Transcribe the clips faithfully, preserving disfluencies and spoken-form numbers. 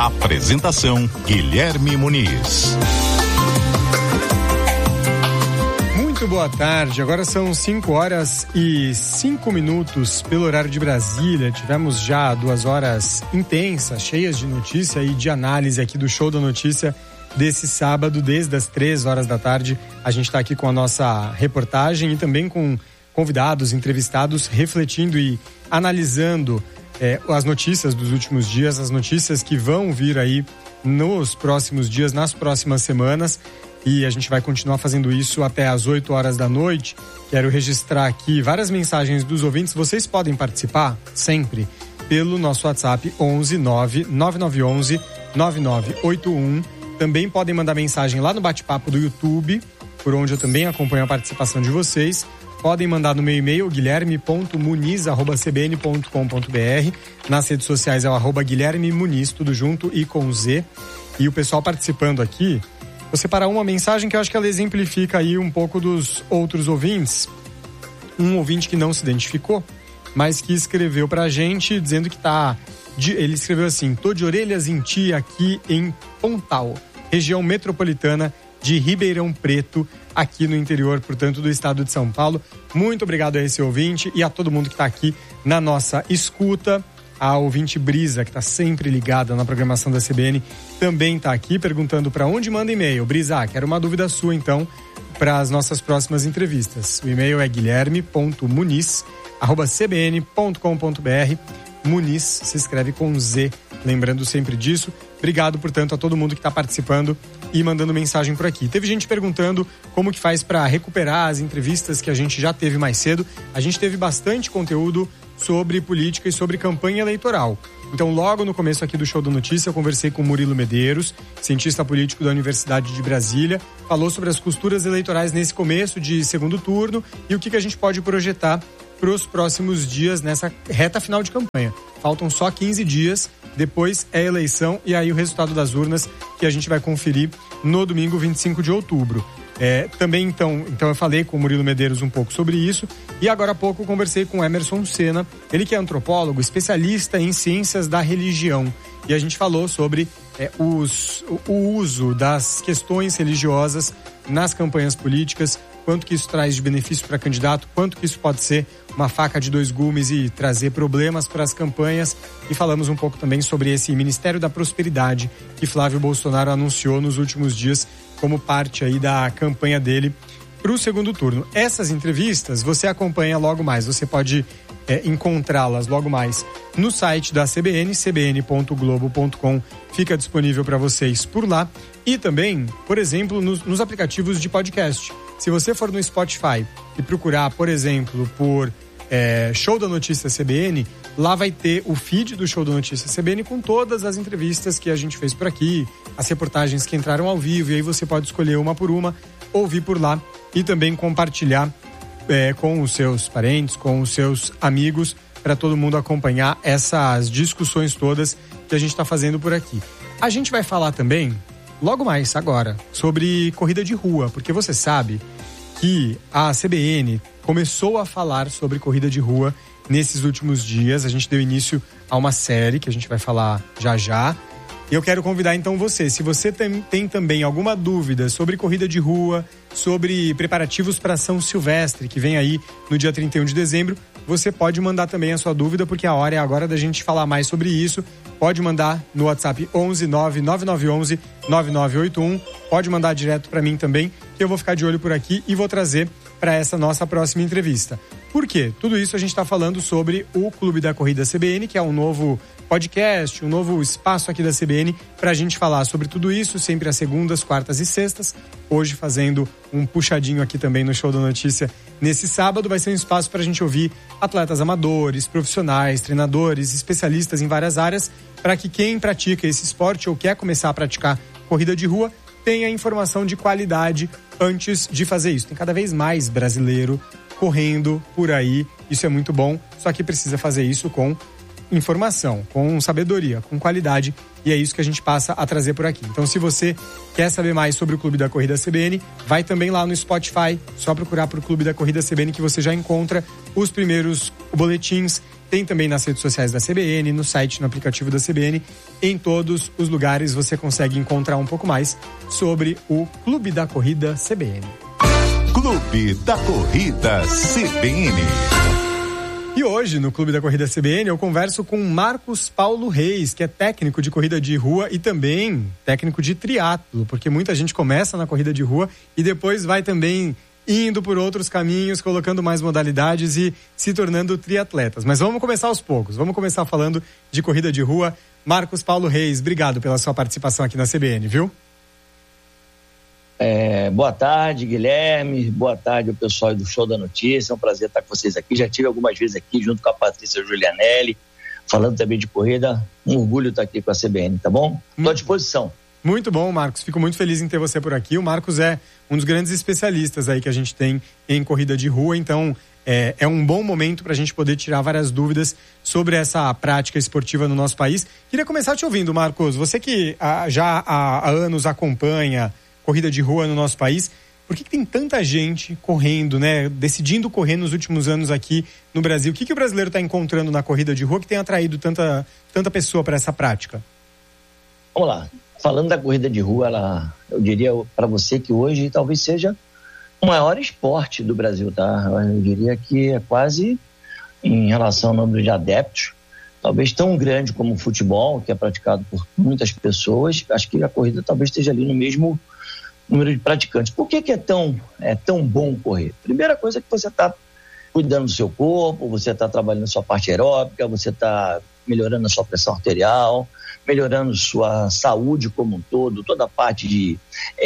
Apresentação Guilherme Muniz. Muito boa tarde, agora são cinco horas e cinco minutos pelo horário de Brasília. Tivemos já duas horas intensas, cheias de notícia e de análise aqui do Show da Notícia desse sábado, desde as três horas da tarde. A gente está aqui com a nossa reportagem e também com convidados, entrevistados, refletindo e analisando é, as notícias dos últimos dias, as notícias que vão vir aí nos próximos dias, nas próximas semanas. E a gente vai continuar fazendo isso até às oito horas da noite. Quero registrar aqui várias mensagens dos ouvintes. Vocês podem participar sempre pelo nosso WhatsApp onze nove nove nove um um nove nove oito um. Também podem mandar mensagem lá no bate-papo do YouTube, por onde eu também acompanho a participação de vocês. Podem mandar no meu e-mail, guilherme ponto muniz arroba c b n ponto com ponto b r. Nas redes sociais é o arroba Guilherme Muniz, tudo junto e com Z. E o pessoal participando aqui, vou separar uma mensagem que eu acho que ela exemplifica aí um pouco dos outros ouvintes. Um ouvinte que não se identificou, mas que escreveu pra gente dizendo que tá... De, ele escreveu assim: tô de orelhas em ti aqui em Pontal, região metropolitana de Ribeirão Preto, aqui no interior, portanto, do estado de São Paulo. Muito obrigado a esse ouvinte e a todo mundo que está aqui na nossa escuta. A ouvinte Brisa, que está sempre ligada na programação da C B N, também está aqui perguntando para onde manda e-mail. Brisa, quero uma dúvida sua, então, para as nossas próximas entrevistas. O e-mail é guilherme ponto muniz arroba c b n ponto com ponto b r. Muniz se escreve com Z, lembrando sempre disso. Obrigado, portanto, a todo mundo que está participando e mandando mensagem por aqui. Teve gente perguntando como que faz para recuperar as entrevistas que a gente já teve mais cedo. A gente teve bastante conteúdo sobre política e sobre campanha eleitoral. Então, logo no começo aqui do Show da Notícia, eu conversei com Murilo Medeiros, cientista político da Universidade de Brasília, falou sobre as costuras eleitorais nesse começo de segundo turno e o que, que a gente pode projetar para os próximos dias nessa reta final de campanha. Faltam só quinze dias, depois é eleição e aí o resultado das urnas que a gente vai conferir no domingo vinte e cinco de outubro. É, também então, então eu falei com o Murilo Medeiros um pouco sobre isso e agora há pouco eu conversei com o Emerson Senna, ele que é antropólogo, especialista em ciências da religião, e a gente falou sobre é, os, o uso das questões religiosas nas campanhas políticas, quanto que isso traz de benefício para candidato, quanto que isso pode ser uma faca de dois gumes e trazer problemas para as campanhas. E falamos um pouco também sobre esse Ministério da Prosperidade que Flávio Bolsonaro anunciou nos últimos dias como parte aí da campanha dele para o segundo turno. Essas entrevistas você acompanha logo mais, você pode é, encontrá-las logo mais no site da C B N, c b n ponto globo ponto com, fica disponível para vocês por lá e também, por exemplo, nos, nos aplicativos de podcast. Se você for no Spotify e procurar, por exemplo, por é, Show da Notícia C B N, lá vai ter o feed do Show da Notícia C B N com todas as entrevistas que a gente fez por aqui, as reportagens que entraram ao vivo, e aí você pode escolher uma por uma, ouvir por lá e também compartilhar é, com os seus parentes, com os seus amigos, para todo mundo acompanhar essas discussões todas que a gente está fazendo por aqui. A gente vai falar também, logo mais agora, sobre corrida de rua, porque você sabe que a C B N começou a falar sobre corrida de rua nesses últimos dias. A gente deu início a uma série que a gente vai falar já já. E eu quero convidar então você, se você tem, tem também alguma dúvida sobre corrida de rua, sobre preparativos para São Silvestre, que vem aí no dia trinta e um de dezembro, você pode mandar também a sua dúvida, porque a hora é agora da gente falar mais sobre isso. Pode mandar no WhatsApp onze nove nove nove um um nove nove oito um, pode mandar direto para mim também, que eu vou ficar de olho por aqui e vou trazer para essa nossa próxima entrevista. Por quê? Tudo isso a gente está falando sobre o Clube da Corrida C B N, que é um novo podcast, um novo espaço aqui da C B N para a gente falar sobre tudo isso, sempre às segundas, quartas e sextas. Hoje fazendo um puxadinho aqui também no Show da Notícia. Nesse sábado vai ser um espaço para a gente ouvir atletas amadores, profissionais, treinadores, especialistas em várias áreas, para que quem pratica esse esporte ou quer começar a praticar corrida de rua tenha informação de qualidade antes de fazer isso. Tem cada vez mais brasileiro correndo por aí, isso é muito bom, só que precisa fazer isso com informação, com sabedoria, com qualidade, e é isso que a gente passa a trazer por aqui. Então, se você quer saber mais sobre o Clube da Corrida C B N, vai também lá no Spotify, só procurar por Clube da Corrida C B N que você já encontra os primeiros boletins tem também nas redes sociais da C B N, no site, no aplicativo da C B N. Em todos os lugares você consegue encontrar um pouco mais sobre o Clube da Corrida C B N. Clube da Corrida C B N. E hoje, no Clube da Corrida C B N, eu converso com Marcos Paulo Reis, que é técnico de corrida de rua e também técnico de triatlo, porque muita gente começa na corrida de rua e depois vai também indo por outros caminhos, colocando mais modalidades e se tornando triatletas. Mas vamos começar aos poucos, vamos começar falando de corrida de rua. Marcos Paulo Reis, obrigado pela sua participação aqui na C B N, viu? É, boa tarde, Guilherme, boa tarde ao pessoal do Show da Notícia, é um prazer estar com vocês aqui, já tive algumas vezes aqui junto com a Patrícia Julianelli, falando também de corrida, um orgulho estar aqui com a C B N, tá bom? Estou à disposição. Muito bom, Marcos, fico muito feliz em ter você por aqui. O Marcos é um dos grandes especialistas aí que a gente tem em corrida de rua, então é, é um bom momento para a gente poder tirar várias dúvidas sobre essa prática esportiva no nosso país. Queria começar te ouvindo, Marcos, você que ah, já há, há anos acompanha corrida de rua no nosso país, por que, que tem tanta gente correndo, né, decidindo correr nos últimos anos aqui no Brasil? O que, que o brasileiro está encontrando na corrida de rua que tem atraído tanta, tanta pessoa para essa prática? Vamos lá, falando da corrida de rua, ela, eu diria para você que hoje talvez seja o maior esporte do Brasil, tá? Eu diria que é quase, em relação ao número de adeptos, talvez tão grande como o futebol, que é praticado por muitas pessoas. Acho que a corrida talvez esteja ali no mesmo número de praticantes. Por que que é tão, é tão bom correr? Primeira coisa é que você está cuidando do seu corpo, você está trabalhando a sua parte aeróbica, você está melhorando a sua pressão arterial, melhorando sua saúde como um todo, toda a parte de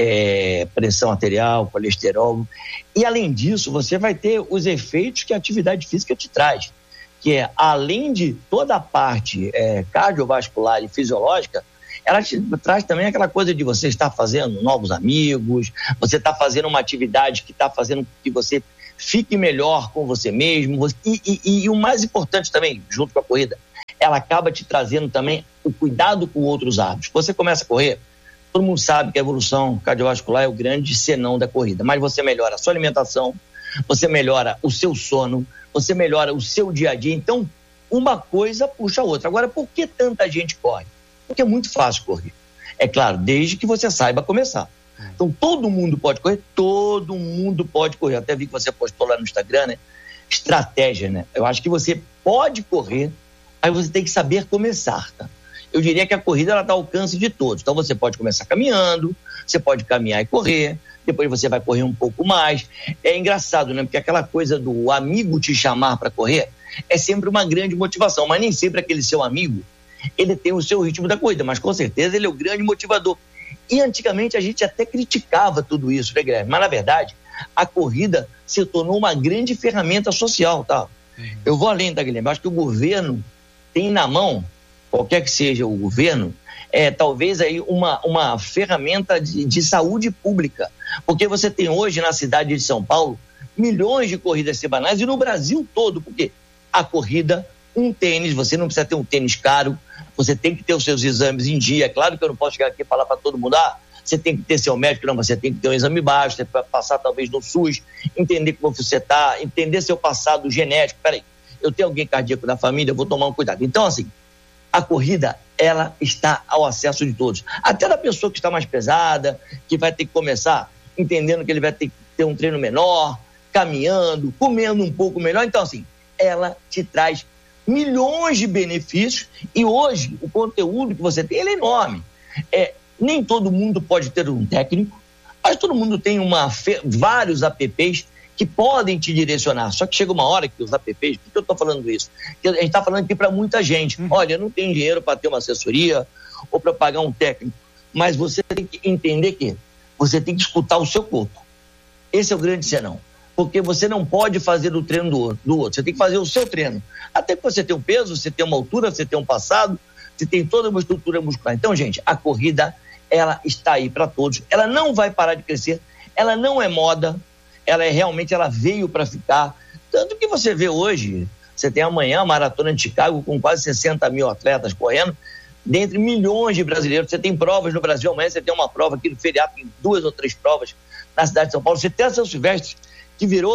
é, pressão arterial, colesterol. E além disso, você vai ter os efeitos que a atividade física te traz, que é, além de toda a parte é, cardiovascular e fisiológica, ela te traz também aquela coisa de você estar fazendo novos amigos, você está fazendo uma atividade que está fazendo que você fique melhor com você mesmo. E, e, e o mais importante também, junto com a corrida, ela acaba te trazendo também o cuidado com outros hábitos. Você começa a correr, todo mundo sabe que a evolução cardiovascular é o grande senão da corrida, mas você melhora a sua alimentação, você melhora o seu sono, você melhora o seu dia a dia. Então, uma coisa puxa a outra. Agora, por que tanta gente corre? Porque é muito fácil correr. É claro, desde que você saiba começar. Então, todo mundo pode correr, todo mundo pode correr. Até vi que você postou lá no Instagram, né? Estratégia, né? Eu acho que você pode correr, aí você tem que saber começar, tá? Eu diria que a corrida, ela está ao alcance de todos. Então, você pode começar caminhando, você pode caminhar e correr, depois você vai correr um pouco mais. É engraçado, né? Porque aquela coisa do amigo te chamar para correr é sempre uma grande motivação, mas nem sempre aquele seu amigo, ele tem o seu ritmo da corrida, mas com certeza ele é o grande motivador. E antigamente a gente até criticava tudo isso, né, Guilherme? Mas na verdade, a corrida se tornou uma grande ferramenta social, tá? Uhum. Eu vou além, tá, Guilherme? Eu acho que o governo tem na mão, qualquer que seja o governo, é talvez aí uma, uma ferramenta de, de saúde pública. Porque você tem hoje na cidade de São Paulo milhões de corridas semanais e no Brasil todo, porque a corrida, um tênis, você não precisa ter um tênis caro, você tem que ter os seus exames em dia. É claro que eu não posso chegar aqui e falar para todo mundo, ah, você tem que ter seu médico, não, você tem que ter um exame baixo, você vai passar talvez no SUS, entender como você está, entender seu passado genético. Peraí, eu tenho alguém cardíaco na família, eu vou tomar um cuidado. Então, assim, a corrida, ela está ao acesso de todos. Até da pessoa que está mais pesada, que vai ter que começar entendendo que ele vai ter que ter um treino menor, caminhando, comendo um pouco melhor. Então, assim, ela te traz milhões de benefícios e hoje o conteúdo que você tem, ele é enorme. É, nem todo mundo pode ter um técnico, mas todo mundo tem uma, vários apps que podem te direcionar. Só que chega uma hora que os apps, por que eu estou falando isso? Porque a gente está falando aqui para muita gente. Olha, eu não tenho dinheiro para ter uma assessoria ou para pagar um técnico, mas você tem que entender que você tem que escutar o seu corpo. Esse é o grande senão. Porque você não pode fazer o treino do outro, do outro, você tem que fazer o seu treino. Até que você tem um peso, você tem uma altura, você tem um passado, você tem toda uma estrutura muscular. Então, gente, a corrida, ela está aí para todos. Ela não vai parar de crescer, ela não é moda, ela é realmente, ela veio para ficar. Tanto que você vê hoje, você tem amanhã a Maratona de Chicago com quase sessenta mil atletas correndo, dentre milhões de brasileiros. Você tem provas no Brasil, amanhã você tem uma prova aqui no feriado, tem duas ou três provas na cidade de São Paulo. Você tem a São Silvestre, que virou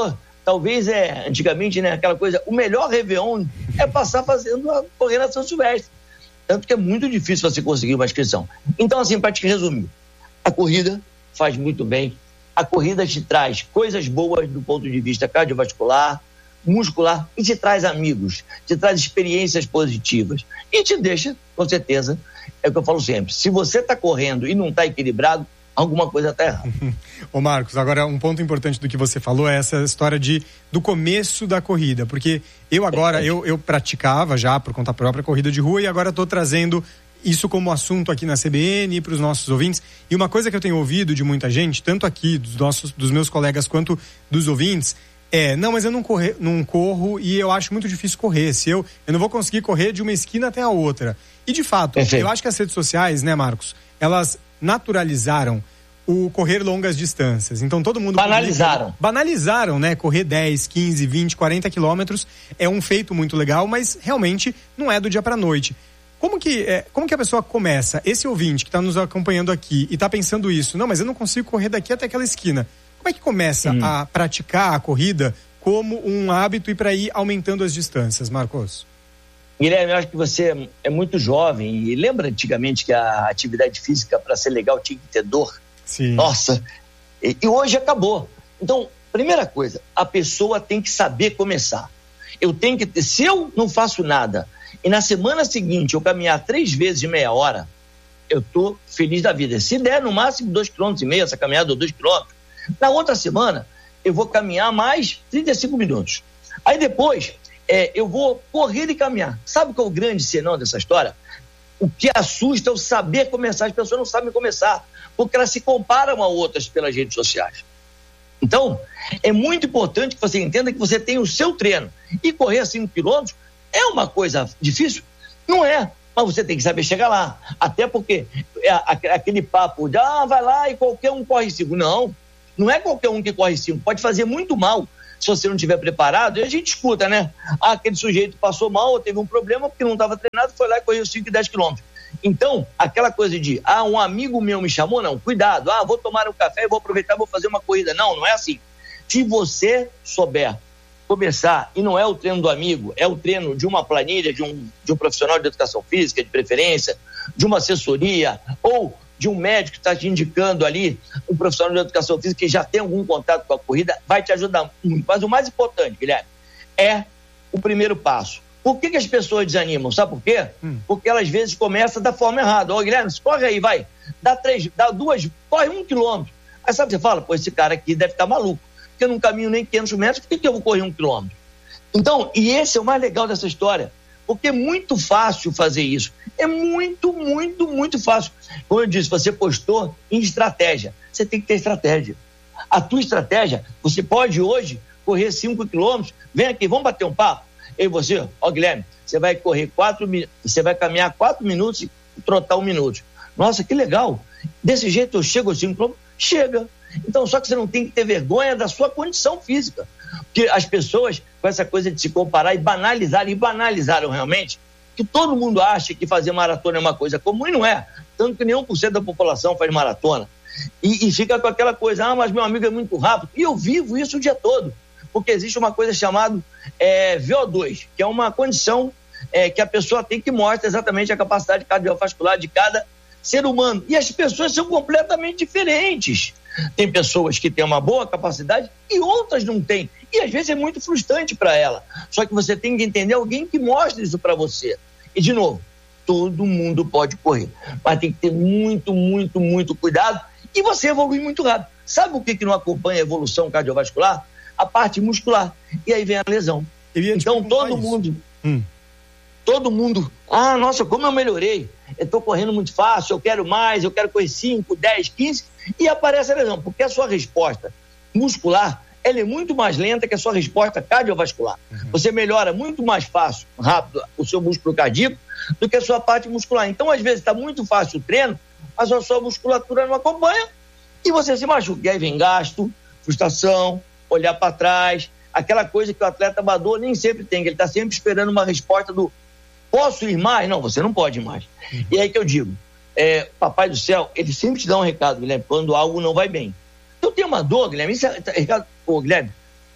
talvez é, antigamente, né, aquela coisa, o melhor Réveillon é passar fazendo a correr na São Silvestre. Tanto que é muito difícil você conseguir uma inscrição. Então, assim, para te resumir, a corrida faz muito bem, a corrida te traz coisas boas do ponto de vista cardiovascular, muscular, e te traz amigos, te traz experiências positivas e te deixa, com certeza, é o que eu falo sempre, se você está correndo e não está equilibrado, alguma coisa está errada. Ô Marcos, agora um ponto importante do que você falou é essa história de, do começo da corrida, porque eu agora, é. eu, eu praticava já por conta própria corrida de rua e agora estou trazendo isso como assunto aqui na C B N para os nossos ouvintes. E uma coisa que eu tenho ouvido de muita gente, tanto aqui dos, nossos, dos meus colegas quanto dos ouvintes, é, não, mas eu não, corre, não corro e eu acho muito difícil correr. Se eu, eu não vou conseguir correr de uma esquina até a outra. E de fato, Perfeito. eu acho que as redes sociais, né, Marcos, elas naturalizaram o correr longas distâncias. Então todo mundo... Banalizaram. Publica, banalizaram, né? Correr dez, quinze, vinte, quarenta quilômetros é um feito muito legal, mas realmente não é do dia para a noite. Como que, é, como que a pessoa começa? Esse ouvinte que está nos acompanhando aqui e está pensando isso, não, mas eu não consigo correr daqui até aquela esquina. Como é que começa hum. a praticar a corrida como um hábito e para ir aumentando as distâncias, Marcos? Guilherme, eu acho que você é muito jovem e lembra antigamente que a atividade física, para ser legal, tinha que ter dor? Sim. Nossa, e, e hoje acabou. Então, primeira coisa, a pessoa tem que saber começar. Eu tenho que ter, se eu não faço nada e na semana seguinte eu caminhar três vezes de meia hora, eu tô feliz da vida. Se der no máximo dois quilômetros e meio, essa caminhada ou dois quilômetros, na outra semana eu vou caminhar mais trinta e cinco minutos. Aí depois é, eu vou correr e caminhar. Sabe qual é o grande senão dessa história? O que assusta é o saber começar. As pessoas não sabem começar, porque elas se comparam a outras pelas redes sociais. Então, é muito importante que você entenda que você tem o seu treino. E correr cinco quilômetros é uma coisa difícil? Não é, mas você tem que saber chegar lá. Até porque é aquele papo de, ah, vai lá e qualquer um corre cinco. Não, não é qualquer um que corre cinco. Pode fazer muito mal se você não estiver preparado. E a gente escuta, né? Ah, aquele sujeito passou mal ou teve um problema porque não estava treinado, foi lá e correu cinco e dez quilômetros. Então, aquela coisa de, ah, um amigo meu me chamou, não, cuidado, ah, vou tomar um café e vou aproveitar, vou fazer uma corrida. Não, não é assim. Se você souber começar, e não é o treino do amigo, é o treino de uma planilha, de um, de um profissional de educação física, de preferência, de uma assessoria, ou de um médico que está te indicando ali, um profissional de educação física que já tem algum contato com a corrida, vai te ajudar muito. Mas o mais importante, Guilherme, é o primeiro passo. Por que que as pessoas desanimam? Sabe por quê? Hum. Porque elas às vezes começam da forma errada. Ô, Guilherme, corre aí, vai. Dá três, dá duas, corre um quilômetro. Aí sabe o que você fala? Pô, esse cara aqui deve estar maluco. Porque eu não caminho nem quinhentos metros, por que que eu vou correr um quilômetro? Então, e esse é o mais legal dessa história. Porque é muito fácil fazer isso. É muito, muito, muito fácil. Como eu disse, você postou em estratégia. Você tem que ter estratégia. A tua estratégia, você pode hoje correr cinco quilômetros. Vem aqui, vamos bater um papo. Eu e você, ó Guilherme, você vai correr quatro, você vai caminhar quatro minutos e trotar um minuto. Nossa, que legal. Desse jeito eu chego aos cinco quilômetros? Chega. Então, só que você não tem que ter vergonha da sua condição física. Porque as pessoas, com essa coisa de se comparar e banalizar, e banalizaram realmente, que todo mundo acha que fazer maratona é uma coisa comum, e não é. Tanto que nenhum por cento da população faz maratona. E, e fica com aquela coisa, ah, mas meu amigo é muito rápido. E eu vivo isso o dia todo. Porque existe uma coisa chamada é, V O dois, que é uma condição é, que a pessoa tem que mostra exatamente a capacidade cardiovascular de cada ser humano. E as pessoas são completamente diferentes. Tem pessoas que têm uma boa capacidade e outras não têm. E às vezes é muito frustrante para ela. Só que você tem que entender alguém que mostre isso para você. E de novo, todo mundo pode correr. Mas tem que ter muito, muito, muito cuidado e você evolui muito rápido. Sabe o que, que não acompanha a evolução cardiovascular? A parte muscular. E aí vem a lesão. Então todo mundo, hum. todo mundo, ah, nossa, como eu melhorei. Eu estou correndo muito fácil, eu quero mais, eu quero correr cinco, dez, quinze, e aparece a lesão, porque a sua resposta muscular, ela é muito mais lenta que a sua resposta cardiovascular. Uhum. Você melhora muito mais fácil, rápido, o seu músculo cardíaco do que a sua parte muscular. Então, às vezes, está muito fácil o treino, mas a sua musculatura não acompanha e você se machuca. E aí vem gasto, frustração, olhar para trás, aquela coisa que o atleta amador nem sempre tem, que ele está sempre esperando uma resposta do posso ir mais? Não, você não pode ir mais. Uhum. E aí que eu digo, é, Papai do Céu, ele sempre te dá um recado, Guilherme, quando algo não vai bem. Eu tenho uma dor, Guilherme, isso é, recado, pô, Guilherme,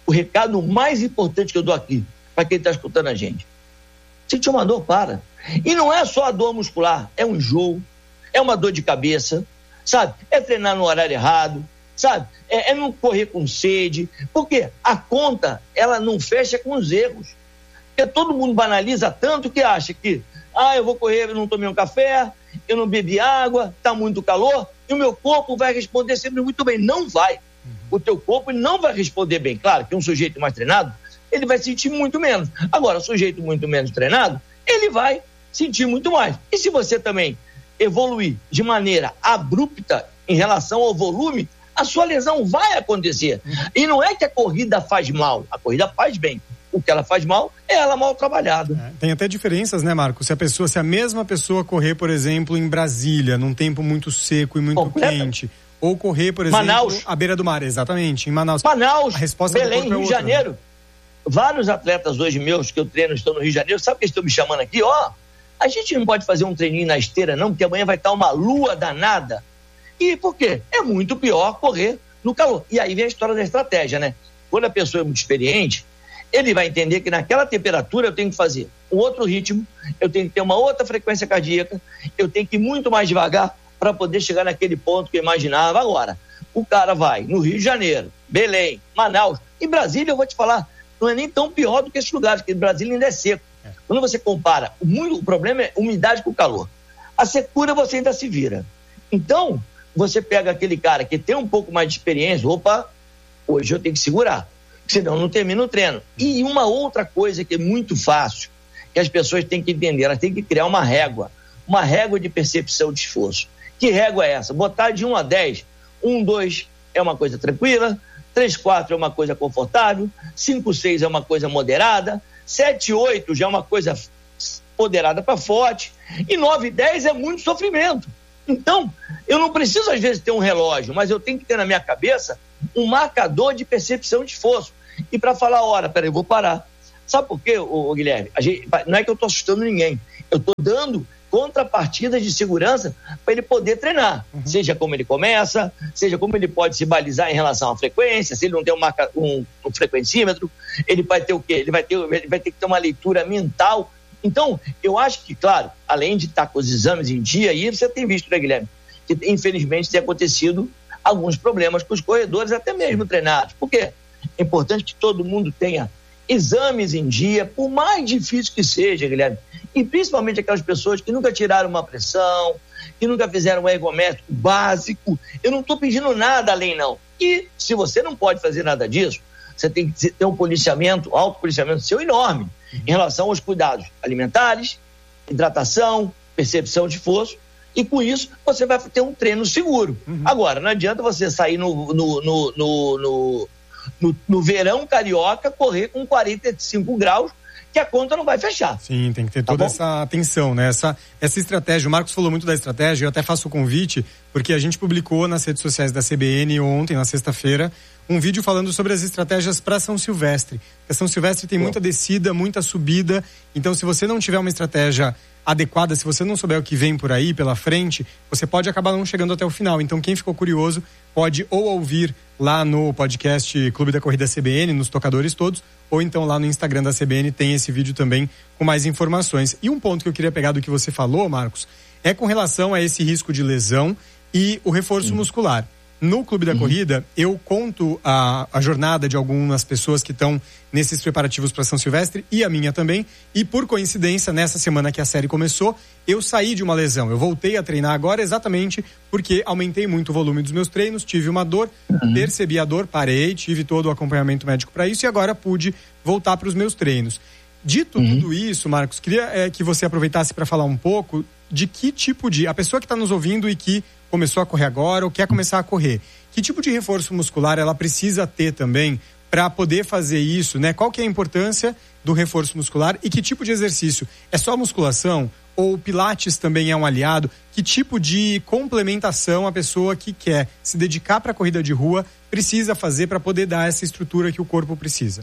o recado mais importante que eu dou aqui, para quem está escutando a gente. Sentiu uma dor, para. E não é só a dor muscular, é um enjoo, é uma dor de cabeça, sabe? É treinar no horário errado, sabe? É, é não correr com sede, porque a conta, ela não fecha com os erros. Porque todo mundo banaliza tanto que acha que, ah, eu vou correr, eu não tomei um café, eu não bebi água, tá muito calor, e o meu corpo vai responder sempre muito bem. Não vai. O teu corpo ele não vai responder bem. Claro que um sujeito mais treinado, ele vai sentir muito menos. Agora, o sujeito muito menos treinado, ele vai sentir muito mais. E se você também evoluir de maneira abrupta em relação ao volume, a sua lesão vai acontecer. E não é que a corrida faz mal, a corrida faz bem. O que ela faz mal é ela mal trabalhada. É, tem até diferenças, né, Marcos? Se a pessoa, se a mesma pessoa correr, por exemplo, em Brasília, num tempo muito seco e muito Completa. quente, ou correr, por exemplo, Manaus. à beira do mar, exatamente, em Manaus. Manaus, a resposta Belém, do corpo Rio é de outra, Janeiro. Né? Vários atletas hoje meus que eu treino estão no Rio de Janeiro, sabe que eles estão me chamando aqui? Ó, a gente não pode fazer um treininho na esteira não, porque amanhã vai estar uma lua danada. E por quê? É muito pior correr no calor. E aí vem a história da estratégia, né? Quando a pessoa é muito experiente, ele vai entender que naquela temperatura eu tenho que fazer um outro ritmo, eu tenho que ter uma outra frequência cardíaca, eu tenho que ir muito mais devagar para poder chegar naquele ponto que eu imaginava. Agora, o cara vai no Rio de Janeiro, Belém, Manaus e Brasília, eu vou te falar, não é nem tão pior do que esses lugares, porque Brasília ainda é seco. É. Quando você compara, o, muito, o problema é umidade com calor. A secura você ainda se vira. Então, você pega aquele cara que tem um pouco mais de experiência, opa, hoje eu tenho que segurar, senão eu não termino o treino. E uma outra coisa que é muito fácil, que as pessoas têm que entender, elas têm que criar uma régua, uma régua de percepção de esforço. Que régua é essa? Botar de um a dez, um, dois é uma coisa tranquila, três, quatro é uma coisa confortável, cinco, seis é uma coisa moderada, sete, oito já é uma coisa moderada para forte, e nove, dez é muito sofrimento. Então, eu não preciso às vezes ter um relógio, mas eu tenho que ter na minha cabeça um marcador de percepção de esforço. E para falar, hora, peraí, eu vou parar. Sabe por quê, ô, ô, Guilherme? A gente, não é que eu estou assustando ninguém, eu estou dando contrapartidas de segurança para ele poder treinar, uhum. Seja como ele começa, seja como ele pode se balizar em relação à frequência, se ele não tem um, marca, um, um frequencímetro, ele vai ter o quê? Ele vai ter, ele vai ter que ter uma leitura mental. Então, eu acho que, claro, além de estar com os exames em dia, aí você tem visto, né, Guilherme, que infelizmente tem acontecido alguns problemas com os corredores, até mesmo treinados. Por quê? É importante que todo mundo tenha exames em dia, por mais difícil que seja, Guilherme, e principalmente aquelas pessoas que nunca tiraram uma pressão, que nunca fizeram um ergométrico básico. Eu não estou pedindo nada além, não. E se você não pode fazer nada disso, você tem que ter um policiamento, autopoliciamento seu enorme, em relação aos cuidados alimentares, hidratação, percepção de esforço, e com isso você vai ter um treino seguro. Uhum. Agora, não adianta você sair no, no, no, no, no, no, no verão carioca, correr com quarenta e cinco graus, que a conta não vai fechar. Sim, tem que ter toda tá essa atenção, né? Essa, essa estratégia, o Marcos falou muito da estratégia, eu até faço o convite, porque a gente publicou nas redes sociais da C B N ontem, na sexta-feira, um vídeo falando sobre as estratégias para São Silvestre. A São Silvestre tem muita descida, muita subida, então se você não tiver uma estratégia adequada, se você não souber o que vem por aí, pela frente, você pode acabar não chegando até o final. Então quem ficou curioso pode ou ouvir lá no podcast Clube da Corrida C B N, nos tocadores todos, ou então lá no Instagram da C B N tem esse vídeo também com mais informações. E um ponto que eu queria pegar do que você falou, Marcos, é com relação a esse risco de lesão e o reforço uhum. muscular. No Clube da uhum. Corrida, eu conto a, a jornada de algumas pessoas que estão nesses preparativos para São Silvestre e a minha também. E por coincidência, nessa semana que a série começou, eu saí de uma lesão. Eu voltei a treinar agora exatamente porque aumentei muito o volume dos meus treinos, tive uma dor, uhum. percebi a dor, parei, tive todo o acompanhamento médico para isso e agora pude voltar para os meus treinos. Dito uhum. tudo isso, Marcos, queria é, que você aproveitasse para falar um pouco de que tipo de... A pessoa que está nos ouvindo e que começou a correr agora ou quer começar a correr, que tipo de reforço muscular ela precisa ter também para poder fazer isso, né? Qual que é a importância do reforço muscular e que tipo de exercício? É só musculação ou pilates também é um aliado? Que tipo de complementação a pessoa que quer se dedicar para a corrida de rua precisa fazer para poder dar essa estrutura que o corpo precisa?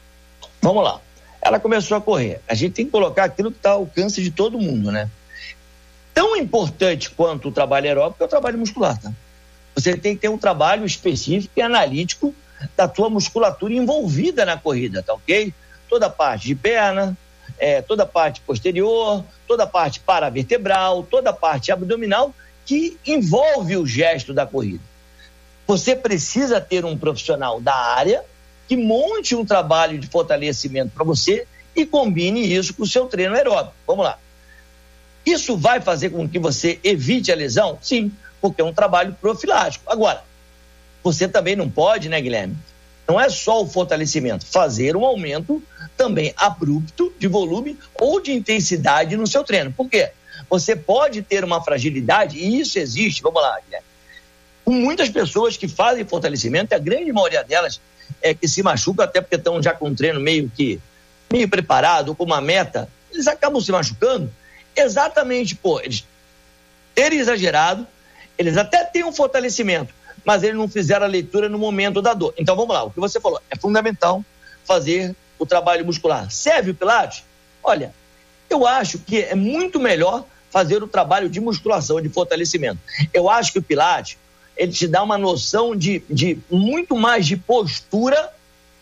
Vamos lá. Ela começou a correr. A gente tem que colocar aquilo que está ao alcance de todo mundo, né? Tão importante quanto o trabalho aeróbico é o trabalho muscular, tá? Você tem que ter um trabalho específico e analítico da tua musculatura envolvida na corrida, tá ok? Toda a parte de perna, é, toda a parte posterior, toda a parte paravertebral, toda a parte abdominal que envolve o gesto da corrida. Você precisa ter um profissional da área que monte um trabalho de fortalecimento para você e combine isso com o seu treino aeróbico. Vamos lá. Isso vai fazer com que você evite a lesão? Sim, porque é um trabalho profilático. Agora, você também não pode, né, Guilherme? Não é só o fortalecimento, fazer um aumento também abrupto de volume ou de intensidade no seu treino. Por quê? Você pode ter uma fragilidade, e isso existe, vamos lá, Guilherme. Com muitas pessoas que fazem fortalecimento, a grande maioria delas é que se machucam, até porque estão já com um treino meio que meio preparado, com uma meta, eles acabam se machucando exatamente por eles terem exagerado, eles até têm um fortalecimento, mas eles não fizeram a leitura no momento da dor. Então vamos lá, o que você falou, é fundamental fazer o trabalho muscular. Serve o Pilates? Olha, eu acho que é muito melhor fazer o trabalho de musculação, de fortalecimento. Eu acho que o Pilates, ele te dá uma noção de, de muito mais de postura,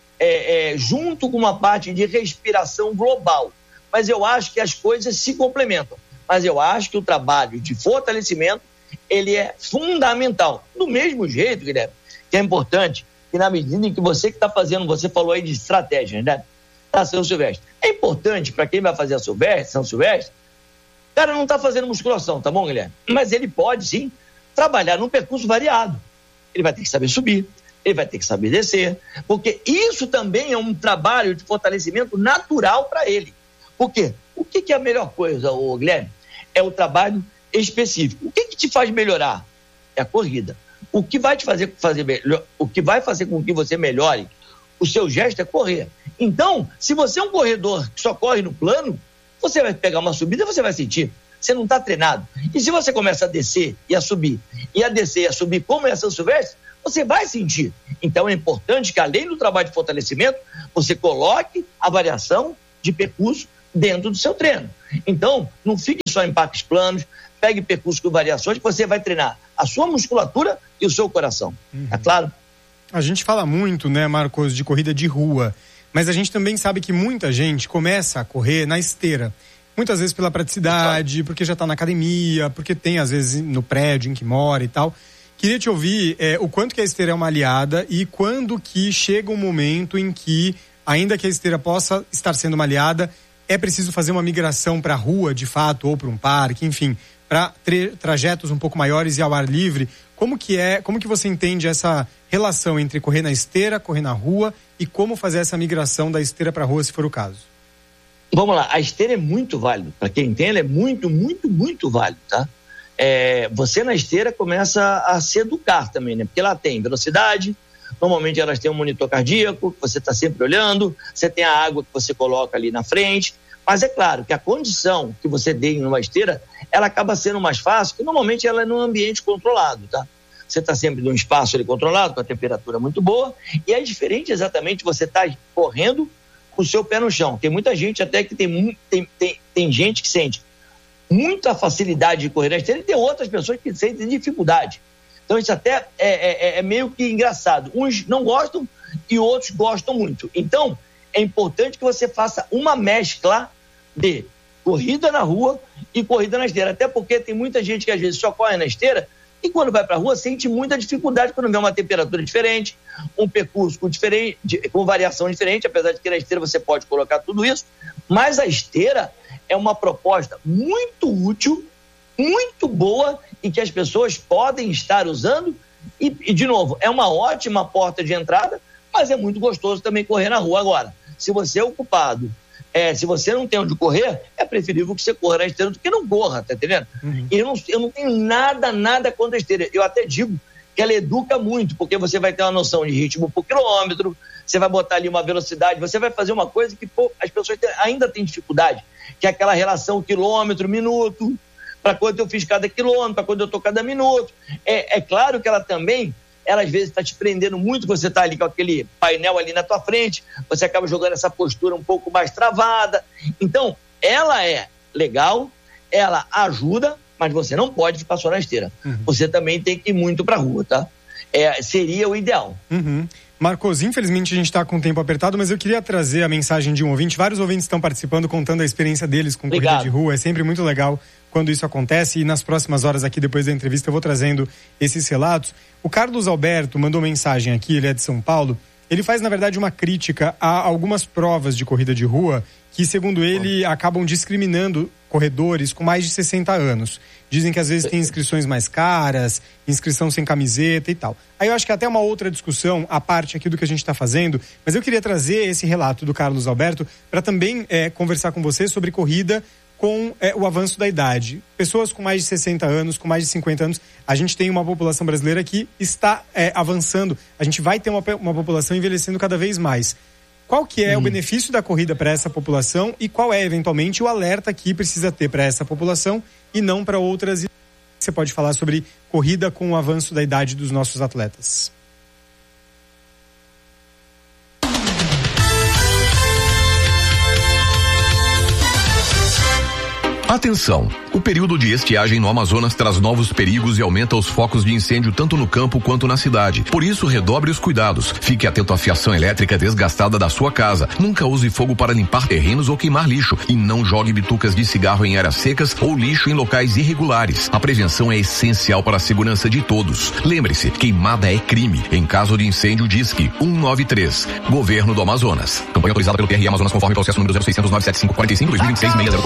é, é, junto com uma parte de respiração global. Mas eu acho que as coisas se complementam. Mas eu acho que o trabalho de fortalecimento, ele é fundamental. Do mesmo jeito, Guilherme, que é importante que na medida em que você que está fazendo, você falou aí de estratégia, né? Da São Silvestre. É importante para quem vai fazer a Silvestre, São Silvestre, o cara não está fazendo musculação, tá bom, Guilherme? Mas ele pode, sim, trabalhar num percurso variado. Ele vai ter que saber subir, ele vai ter que saber descer, porque isso também é um trabalho de fortalecimento natural para ele. Por quê? O que, que é a melhor coisa, ô, Guilherme? É o trabalho específico. O que, que te faz melhorar? É a corrida. O que vai te fazer, fazer melhor, o que vai fazer com que você melhore o seu gesto é correr. Então, se você é um corredor que só corre no plano, você vai pegar uma subida e você vai sentir. Você não está treinado. E se você começa a descer e a subir, e a descer e a subir como é a São Silvestre, você vai sentir. Então é importante que, além do trabalho de fortalecimento, você coloque a variação de percurso dentro do seu treino. Então, não fique só em parques planos, pegue percurso com variações, que você vai treinar a sua musculatura e o seu coração. Uhum. É claro? A gente fala muito, né, Marcos, de corrida de rua, mas a gente também sabe que muita gente começa a correr na esteira. Muitas vezes pela praticidade, porque já está na academia, porque tem, às vezes, no prédio em que mora e tal. Queria te ouvir é, o quanto que a esteira é uma aliada e quando que chega um momento em que, ainda que a esteira possa estar sendo uma aliada, é preciso fazer uma migração para a rua, de fato, ou para um parque, enfim, para trajetos um pouco maiores e ao ar livre. Como que é, como que você entende essa relação entre correr na esteira, correr na rua e como fazer essa migração da esteira para a rua, se for o caso? Vamos lá, a esteira é muito válida. Para quem tem, ela é muito, muito, muito válida, tá? É, você na esteira começa a se educar também, né? Porque ela tem velocidade, normalmente elas têm um monitor cardíaco, que você está sempre olhando, você tem a água que você coloca ali na frente, mas é claro que a condição que você tem numa esteira, ela acaba sendo mais fácil, porque normalmente ela é num ambiente controlado, tá? Você está sempre num espaço ali controlado, com a temperatura muito boa, e é diferente exatamente você estar tá correndo com o seu pé no chão. Tem muita gente até que tem, tem, tem, tem gente que sente muita facilidade de correr na esteira e tem outras pessoas que sentem dificuldade. Então isso até é, é, é meio que engraçado. Uns não gostam e outros gostam muito. Então é importante que você faça uma mescla de corrida na rua e corrida na esteira. Até porque tem muita gente que às vezes só corre na esteira e quando vai para a rua sente muita dificuldade quando vê uma temperatura diferente, um percurso com, diferente, com variação diferente, apesar de que na esteira você pode colocar tudo isso, mas a esteira é uma proposta muito útil, muito boa e que as pessoas podem estar usando e, e, de novo, é uma ótima porta de entrada, mas é muito gostoso também correr na rua. Agora, se você é ocupado, é, se você não tem onde correr, é preferível que você corra na esteira do que não corra, tá entendendo? Uhum. E eu não, eu não tenho nada, nada contra a esteira. Eu até digo que ela educa muito, porque você vai ter uma noção de ritmo por quilômetro, você vai botar ali uma velocidade, você vai fazer uma coisa que pô, as pessoas tem, ainda têm dificuldade, que é aquela relação quilômetro-minuto, para quanto eu fiz cada quilômetro, para quanto eu estou cada minuto. É, é claro que ela também, ela às vezes está te prendendo muito, você está ali com aquele painel ali na tua frente, você acaba jogando essa postura um pouco mais travada. Então, ela é legal, ela ajuda, mas você não pode ficar só na esteira. Uhum. Você também tem que ir muito para a rua, tá? É, seria o ideal. Uhum. Marcos, infelizmente a gente está com o tempo apertado, mas eu queria trazer a mensagem de um ouvinte. Vários ouvintes estão participando, contando a experiência deles com Obrigado. corrida de rua. É sempre muito legal quando isso acontece, e nas próximas horas aqui, depois da entrevista, eu vou trazendo esses relatos. O Carlos Alberto mandou mensagem aqui, ele é de São Paulo. Ele faz, na verdade, uma crítica a algumas provas de corrida de rua que, segundo ele, acabam discriminando corredores com mais de sessenta anos. Dizem que às vezes tem inscrições mais caras, inscrição sem camiseta e tal. Aí eu acho que é até uma outra discussão, a parte aqui do que a gente está fazendo, mas eu queria trazer esse relato do Carlos Alberto para também é, conversar com você sobre corrida com é, o avanço da idade. Pessoas com mais de sessenta anos, com mais de cinquenta anos, a gente tem uma população brasileira que está é, avançando, a gente vai ter uma, uma população envelhecendo cada vez mais. Qual que é hum. o benefício da corrida para essa população e qual é, eventualmente, o alerta que precisa ter para essa população e não para outras? Você pode falar sobre corrida com o avanço da idade dos nossos atletas. Atenção! O período de estiagem no Amazonas traz novos perigos e aumenta os focos de incêndio tanto no campo quanto na cidade. Por isso, redobre os cuidados. Fique atento à fiação elétrica desgastada da sua casa. Nunca use fogo para limpar terrenos ou queimar lixo. E não jogue bitucas de cigarro em áreas secas ou lixo em locais irregulares. A prevenção é essencial para a segurança de todos. Lembre-se, queimada é crime. Em caso de incêndio, disque um nove três. Governo do Amazonas. Campanha autorizada pelo T R E Amazonas conforme processo número zero seiscentos nove sete cinco quatro cinco dois mil e vinte e seis seis zero quatro.